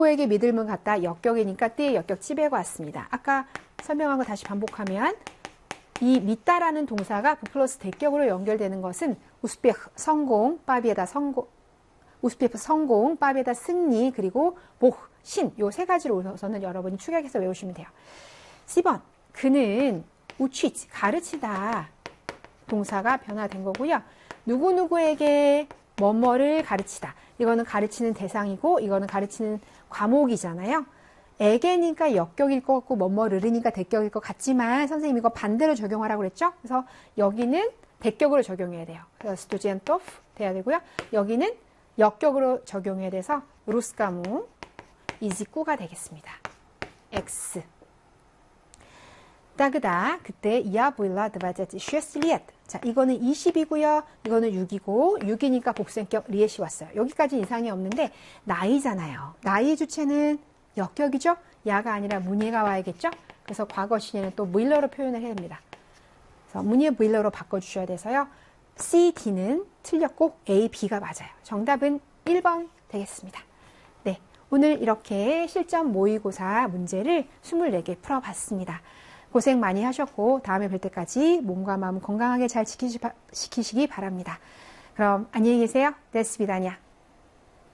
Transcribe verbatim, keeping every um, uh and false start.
에게 믿음은 갖다 역격이니까 띠의 역격 찌배가 왔습니다. 아까 설명한 거 다시 반복하면 이 믿다라는 동사가 부 플러스 대격으로 연결되는 것은 우스베크 성공, 빠비에다 성공, 우스베크 성공, 빠비에다 승리, 그리고 보, 신, 요 세 가지로 우선은 여러분이 축약해서 외우시면 돼요. 십 번, 그는 우치치, 가르치다 동사가 변화된 거고요. 누구누구에게 뭐뭐를 가르치다. 이거는 가르치는 대상이고 이거는 가르치는 과목이잖아요. 에게니까 역격일 것 같고 뭐뭐르르니까 대격일 것 같지만 선생님 이거 반대로 적용하라고 그랬죠? 그래서 여기는 대격으로 적용해야 돼요. 그래서 스토지안토프 돼야 되고요. 여기는 역격으로 적용해야 돼서 루스카무 이지꾸가 되겠습니다. X. 따그다 그때 이야 보일라 드바자지 쉐스리엣. 자, 이거는 이십이고요. 이거는 육이고 육이니까 복수행격 리엣이 왔어요. 여기까지 이상이 없는데 나이잖아요. 나이 주체는 역격이죠. 야가 아니라 문예가 와야겠죠. 그래서 과거 시제는 또 무일러로 표현을 해야 됩니다. 그래서 문예 무일러로 바꿔주셔야 돼서요. C, D는 틀렸고 A, B가 맞아요. 정답은 일 번 되겠습니다. 네, 오늘 이렇게 실전 모의고사 문제를 이십사 개 풀어봤습니다. 고생 많이 하셨고 다음에 뵐 때까지 몸과 마음 건강하게 잘 지키시, 지키시기 바랍니다. 그럼 안녕히 계세요. 데스비다냐.